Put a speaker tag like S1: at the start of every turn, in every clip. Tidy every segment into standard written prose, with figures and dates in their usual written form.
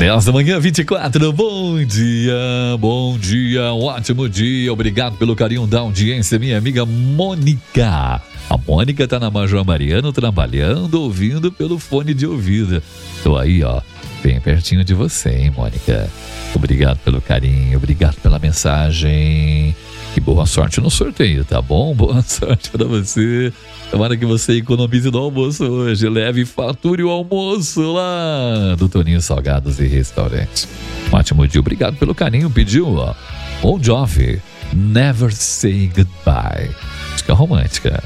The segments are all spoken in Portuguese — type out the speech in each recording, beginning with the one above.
S1: Nessa manhã 24, bom dia, um ótimo dia, obrigado pelo carinho da audiência, minha amiga Mônica. A Mônica tá na Major Mariano trabalhando, ouvindo pelo fone de ouvido. Tô aí, ó, bem pertinho de você, hein, Mônica? Obrigado pelo carinho, obrigado pela mensagem. E boa sorte no sorteio, tá bom? Boa sorte pra você. Tomara que você economize no almoço hoje. Leve e fature o almoço lá do Toninho Salgados e Restaurante. Um ótimo dia. Obrigado pelo carinho. Pediu, ó, Bon Jovi, Never Say Goodbye. Música romântica.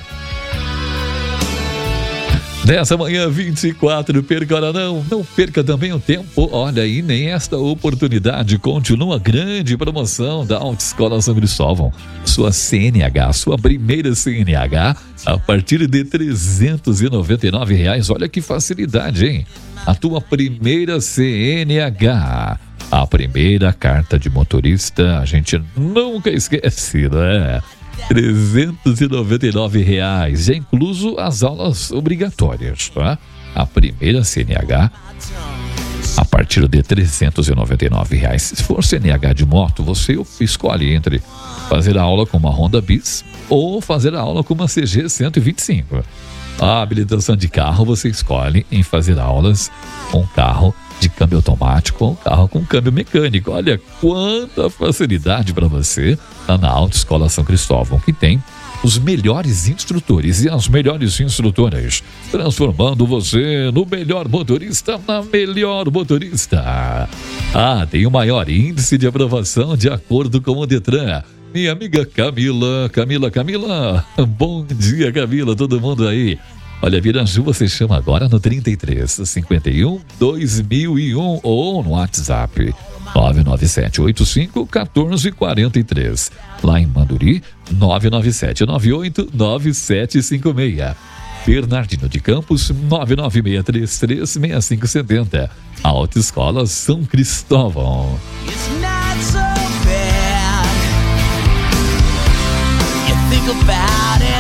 S1: Nessa manhã 24, perca hora não perca também o tempo. Olha aí, nem esta oportunidade. Continua a grande promoção da Autoescola São Cristóvão. Sua CNH, sua primeira CNH, a partir de R$399. Olha que facilidade, hein? A tua primeira CNH, a primeira carta de motorista, a gente nunca esquece, né? R$399, já incluso as aulas obrigatórias, tá? A primeira CNH a partir de R$399. Se for CNH de moto, você escolhe entre fazer a aula com uma Honda Bis ou fazer a aula com uma CG 125. A habilitação de carro, você escolhe em fazer aulas com carro de câmbio automático ou carro com câmbio mecânico. Olha quanta facilidade para você lá na Autoescola São Cristóvão, que tem os melhores instrutores e as melhores instrutoras, transformando você no melhor motorista, na melhor motorista. Tem o maior índice de aprovação de acordo com o Detran. Minha amiga Camila. Bom dia, Camila, todo mundo aí. Olha, Viraju, você chama agora no 33 51 2001 ou no WhatsApp 99785 1443. Lá em Manduri, 99798 9756. Bernardino de Campos, 996336570. Autoescola São Cristóvão. It's not so bad. You think about it.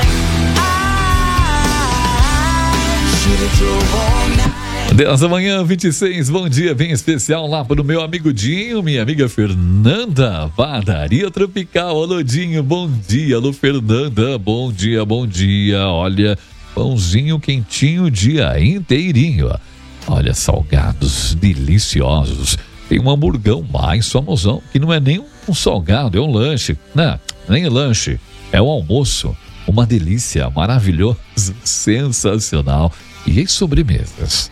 S1: Dessa manhã 26, bom dia bem especial lá para o meu amigo Dinho, minha amiga Fernanda, Padaria Tropical. Alô Dinho, bom dia. Alô Fernanda, bom dia. Olha, pãozinho quentinho o dia inteirinho. Olha, salgados deliciosos. Tem um hamburgão mais famosão, que não é nem um salgado, é um lanche. Não, nem lanche, é um almoço. Uma delícia, maravilhoso, sensacional. E as sobremesas?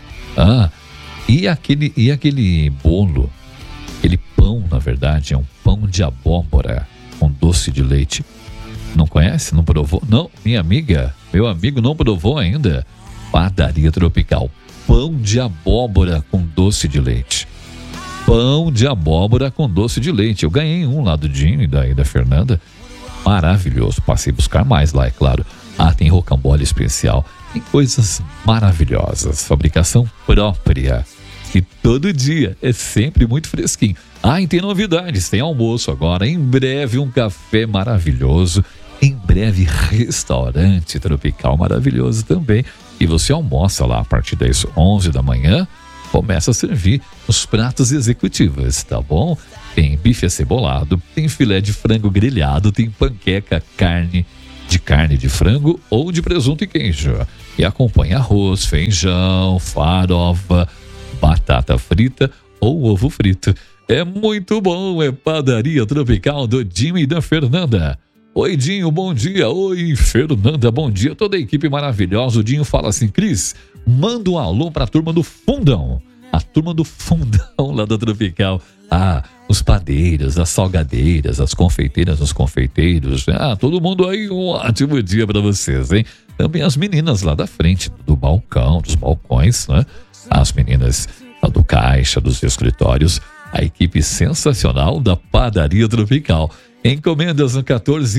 S1: E aquele bolo, aquele pão, na verdade, é um pão de abóbora com doce de leite. Não conhece? Não provou? Não, minha amiga, meu amigo não provou ainda? Padaria Tropical, pão de abóbora com doce de leite. Pão de abóbora com doce de leite. Eu ganhei um lá do Dinho e da Fernanda. Maravilhoso. Passei a buscar mais lá, é claro. Tem rocambole especial. Tem coisas maravilhosas. Fabricação própria. E todo dia é sempre muito fresquinho. E tem novidades. Tem almoço agora. Em breve um café maravilhoso. Em breve restaurante tropical maravilhoso também. E você almoça lá a partir das 11 da manhã. Começa a servir os pratos executivos, tá bom? Tem bife acebolado, tem filé de frango grelhado, tem panqueca, carne de frango ou de presunto e queijo. E acompanha arroz, feijão, farofa, batata frita ou ovo frito. É muito bom, é Padaria Tropical do Dinho e da Fernanda. Oi, Dinho, bom dia. Oi, Fernanda, bom dia. Toda a equipe maravilhosa. O Dinho fala assim: Cris, manda um alô pra turma do Fundão. A turma do Fundão lá da Tropical. Os padeiros, as salgadeiras, as confeiteiras, os confeiteiros. Todo mundo aí, um ótimo dia pra vocês, hein? Também as meninas lá da frente, do balcão, dos balcões, né? As meninas lá do caixa, dos escritórios. A equipe sensacional da Padaria Tropical. Encomendas no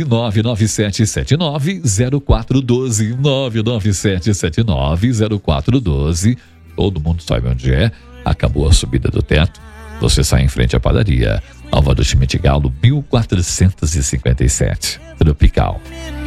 S1: 14997790412, 997790412. Todo mundo sabe onde é. Acabou a subida do teto. Você sai em frente à padaria. Álvaro Schmidt Galo, 1457. Tropical.